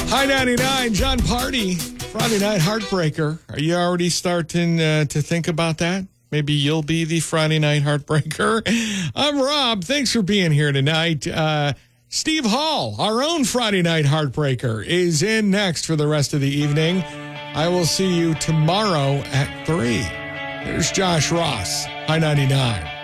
High 99, John Party, Friday Night Heartbreaker. Are you already starting to think about that? Maybe you'll be the Friday Night Heartbreaker. I'm Rob. Thanks for being here tonight. Steve Hall, our own Friday Night Heartbreaker, is in next for the rest of the evening. I will see you tomorrow at 3. There's Josh Ross, High 99.